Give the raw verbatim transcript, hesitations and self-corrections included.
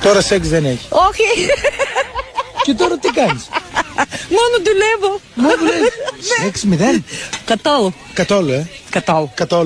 Τώρα σεξ δεν έχει. Όχι. Και τώρα τι κάνεις? Μόνο δουλεύω. Μόνο δουλεύεις. Σεξ μηδέν. Καθόλου. Καθόλου, ε. Καθόλου. Καθόλου.